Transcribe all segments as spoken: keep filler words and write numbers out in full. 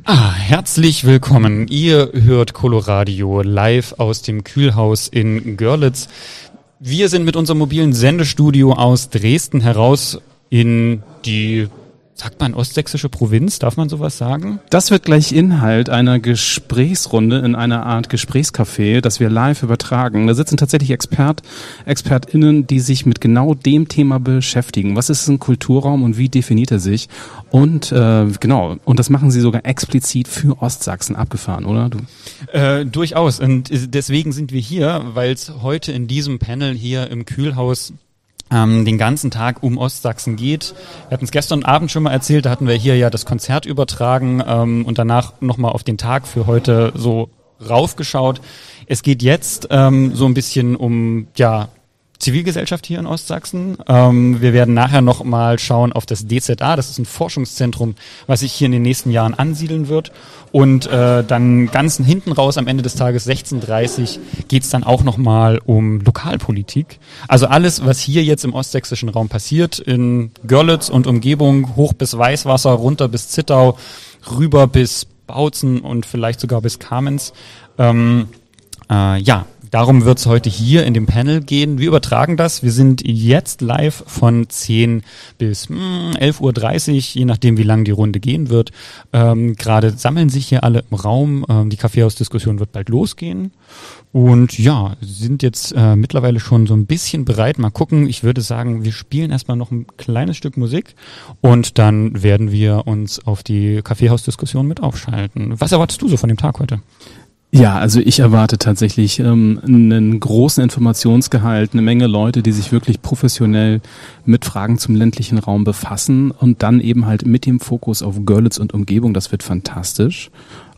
Ah, herzlich willkommen. Ihr hört Coloradio live aus dem Kühlhaus in Görlitz. Wir sind mit unserem mobilen Sendestudio aus Dresden heraus in die, sagt man, ostsächsische Provinz, darf man sowas sagen? Das wird gleich Inhalt einer Gesprächsrunde in einer Art Gesprächscafé, das wir live übertragen. Da sitzen tatsächlich Expert, ExpertInnen, die sich mit genau dem Thema beschäftigen. Was ist ein Kulturraum und wie definiert er sich? Und äh, genau, und das machen sie sogar explizit für Ostsachsen. Abgefahren, oder? Du? Äh, durchaus. Und deswegen sind wir hier, weil es heute in diesem Panel hier im Kühlhaus ähm, den ganzen Tag um Ostsachsen geht. Wir hatten es gestern Abend schon mal erzählt, da hatten wir hier ja das Konzert übertragen ähm, und danach nochmal auf den Tag für heute so raufgeschaut. Es geht jetzt ähm, so ein bisschen um, ja, Zivilgesellschaft hier in Ostsachsen. Ähm, wir werden nachher noch mal schauen auf das D Z A. Das ist ein Forschungszentrum, was sich hier in den nächsten Jahren ansiedeln wird. Und äh, dann ganz hinten raus am Ende des Tages sechzehn Uhr dreißig geht's dann auch noch mal um Lokalpolitik. Also alles, was hier jetzt im ostsächsischen Raum passiert, in Görlitz und Umgebung, hoch bis Weißwasser, runter bis Zittau, rüber bis Bautzen und vielleicht sogar bis Kamenz. Ähm, äh, ja, Darum wird es heute hier in dem Panel gehen. Wir übertragen das. Wir sind jetzt live von zehn bis mh, elf Uhr dreißig, je nachdem, wie lang die Runde gehen wird. Ähm, Gerade sammeln sich hier alle im Raum. Ähm, die Kaffeehausdiskussion wird bald losgehen. Und ja, sind jetzt äh, mittlerweile schon so ein bisschen bereit. Mal gucken. Ich würde sagen, wir spielen erstmal noch ein kleines Stück Musik und dann werden wir uns auf die Kaffeehausdiskussion mit aufschalten. Was erwartest du so von dem Tag heute? Ja, also ich erwarte tatsächlich ähm, einen großen Informationsgehalt, eine Menge Leute, die sich wirklich professionell mit Fragen zum ländlichen Raum befassen und dann eben halt mit dem Fokus auf Görlitz und Umgebung. Das wird fantastisch.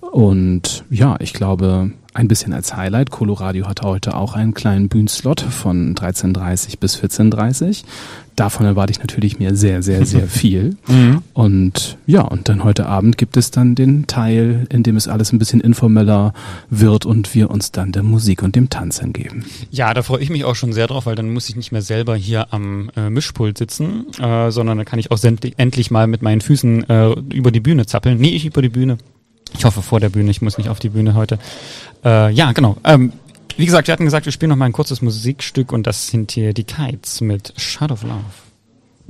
Und ja, ich glaube, ein bisschen als Highlight, Coloradio hat heute auch einen kleinen Bühnenslot von dreizehn Uhr dreißig bis vierzehn Uhr dreißig. Davon erwarte ich natürlich mir sehr, sehr, sehr viel. Mhm. Und ja, und dann heute Abend gibt es dann den Teil, in dem es alles ein bisschen informeller wird und wir uns dann der Musik und dem Tanz hingeben. Ja, da freue ich mich auch schon sehr drauf, weil dann muss ich nicht mehr selber hier am äh, Mischpult sitzen, äh, sondern dann kann ich auch sämtlich, endlich mal mit meinen Füßen äh, über die Bühne zappeln. Nee, ich über die Bühne. Ich hoffe vor der Bühne, ich muss nicht auf die Bühne heute. Äh, ja, genau. Ähm, wie gesagt, wir hatten gesagt, wir spielen noch mal ein kurzes Musikstück und das sind hier die Kites mit Shot of Love.